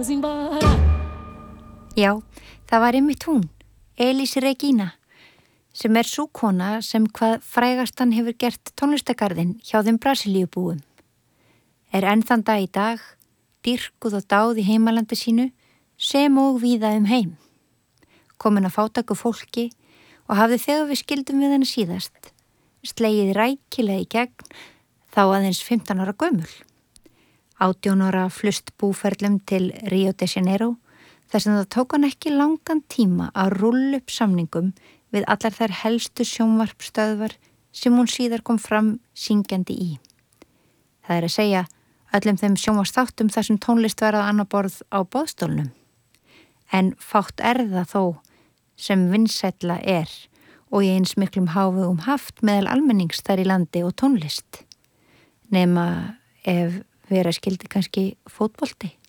vamos embora. Já, það var einmitt hún, Elis Regina, sem sú kona sem hvað frægastan hefur gert tónlistagarðinn hjá þeim Brasilíubúum. Enn þann dag í dag, dýrkuð og dáð í heimalandi sínu, sem og víða heim. Komin að fátæku fólki og hafði þegar við skildum við henni síðast, slegið rækilega í gegn, þá aðeins 15 ára gömul. 18 ára flust búferlum til Rio de Janeiro, þar sem það tók hann ekki langan tíma að rúlla upp samningum við allar þær helstu sjónvarpstöðvar sem hún síðar kom fram syngjandi í. Það að segja öllum þeim sjónvarpsþáttum þar sem tónlist var að annað borð á boðstólnum. En fátt það þó sem vinsælla og í eins miklum hávegum haft meðal almennings þar í landi og tónlist. Nema ef vera skildi kannski fótbolti.